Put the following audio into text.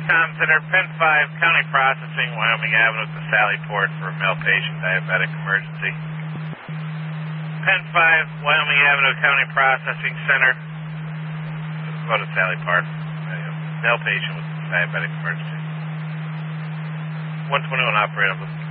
Tom Center, Penn 5, County Processing, Wyoming Avenue to Sally Port for a male patient, diabetic emergency. Penn 5, Wyoming Avenue, County Processing Center. Go to Sally Port. Male patient with diabetic emergency. 121 operator.